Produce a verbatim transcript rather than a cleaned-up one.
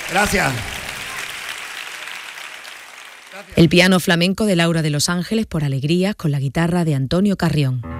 Gracias. El piano flamenco de Laura de los Ángeles por Alegrías con la guitarra de Antonio Carrión.